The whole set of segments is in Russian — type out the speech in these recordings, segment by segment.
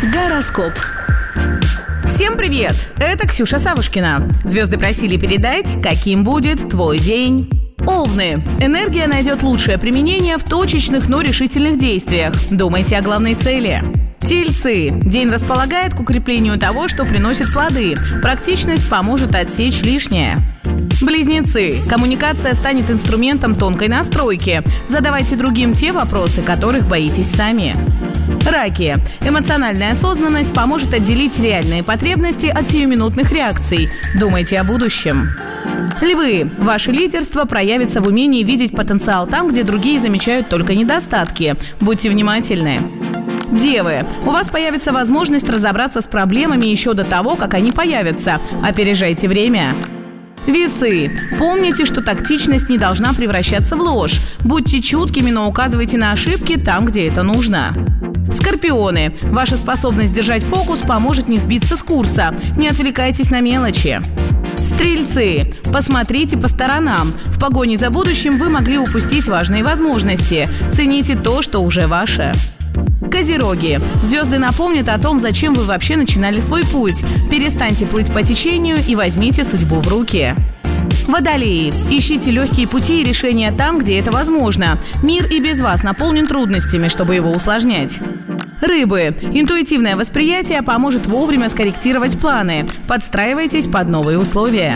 Гороскоп. Всем привет! Это Ксюша Савушкина. Звезды просили передать, каким будет твой день. Овны. Энергия найдет лучшее применение в точечных, но решительных действиях. Думайте о главной цели. Тельцы. День располагает к укреплению того, что приносит плоды. Практичность поможет отсечь лишнее. Близнецы. Коммуникация станет инструментом тонкой настройки. Задавайте другим те вопросы, которых боитесь сами. Раки. Эмоциональная осознанность поможет отделить реальные потребности от сиюминутных реакций. Думайте о будущем. Львы. Ваше лидерство проявится в умении видеть потенциал там, где другие замечают только недостатки. Будьте внимательны. Девы. У вас появится возможность разобраться с проблемами еще до того, как они появятся. Опережайте время. Весы. Помните, что тактичность не должна превращаться в ложь. Будьте чуткими, но указывайте на ошибки там, где это нужно. Скорпионы. Ваша способность держать фокус поможет не сбиться с курса. Не отвлекайтесь на мелочи. Стрельцы. Посмотрите по сторонам. В погоне за будущим вы могли упустить важные возможности. Цените то, что уже ваше. Козероги. Звезды напомнят о том, зачем вы вообще начинали свой путь. Перестаньте плыть по течению и возьмите судьбу в руки. Водолеи. Ищите легкие пути и решения там, где это возможно. Мир и без вас наполнен трудностями, чтобы его усложнять. Рыбы. Интуитивное восприятие поможет вовремя скорректировать планы. Подстраивайтесь под новые условия.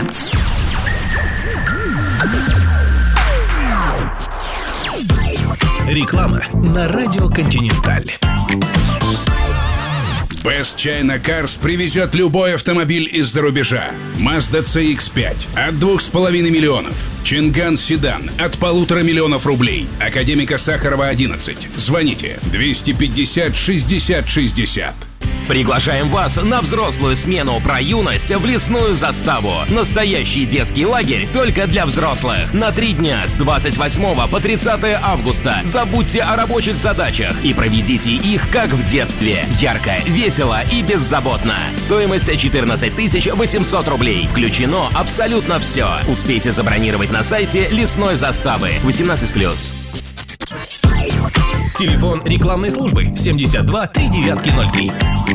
Реклама на радио «Континенталь». Best China Cars привезет любой автомобиль из-за рубежа. Mazda CX-5 от 2,5 миллионов. Чинган Седан от 1,5 миллионов рублей. Академика Сахарова 11. Звоните 250 60 60. Приглашаем вас на взрослую смену про юность в лесную заставу. Настоящий детский лагерь только для взрослых. На 3 дня с 28 по 30 августа. Забудьте о рабочих задачах и проведите их как в детстве. Ярко, весело и беззаботно. Стоимость 14 800 рублей. Включено абсолютно все. Успейте забронировать на сайте лесной заставы. 18+. Телефон рекламной службы 72 3903.